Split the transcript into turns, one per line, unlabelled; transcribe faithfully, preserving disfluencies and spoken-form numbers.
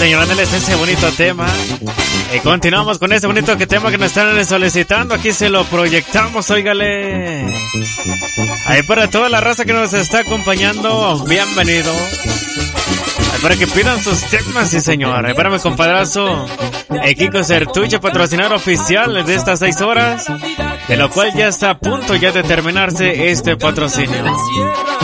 añorándoles ese bonito tema. Y continuamos con ese bonito que tema que nos están solicitando. Aquí se lo proyectamos, óigale. Ahí para toda la raza que nos está acompañando, bienvenido. Ahí para que pidan sus temas, sí señor. Ahí para mi compadrazo el Kiko Sertuche, patrocinador oficial de estas seis horas, de lo cual ya está a punto ya de terminarse este patrocinio.